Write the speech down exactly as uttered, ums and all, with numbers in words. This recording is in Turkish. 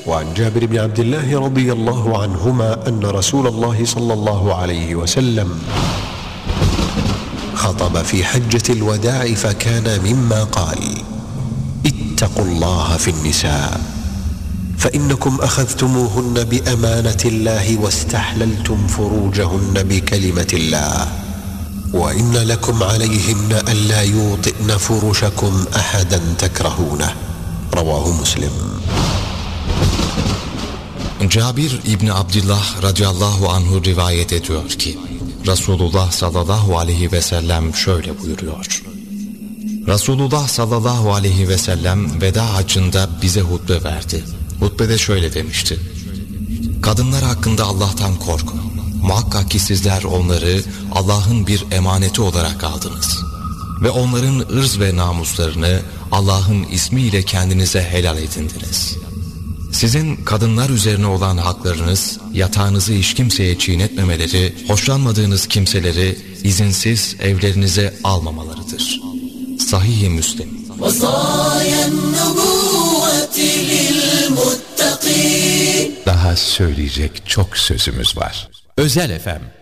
وعن جابر بن عبد الله رضي الله عنهما أن رسول الله صلى الله عليه وسلم خطب في حجة الوداع فكان مما قال: اتقوا الله في النساء فإنكم أخذتموهن بأمانة الله واستحللتم فروجهن بكلمة الله وإن لكم عليهن ألا يوطئن فرشكم أحدا تكرهونه. رواه مسلم. Cabir İbni Abdillah radıyallahu anhu rivayet ediyor ki Resulullah sallallahu aleyhi ve sellem şöyle buyuruyor: Resulullah sallallahu aleyhi ve sellem veda haccında bize hutbe verdi. Hutbede şöyle demişti: Kadınlar hakkında Allah'tan korkun. Muhakkak ki sizler onları Allah'ın bir emaneti olarak aldınız. Ve onların ırz ve namuslarını Allah'ın ismiyle kendinize helal edindiniz. Sizin kadınlar üzerine olan haklarınız, yatağınızı hiç kimseye çiğnetmemeleri, hoşlanmadığınız kimseleri izinsiz evlerinize almamalarıdır. Sahih-i Müslim. Daha söyleyecek çok sözümüz var. Özel F M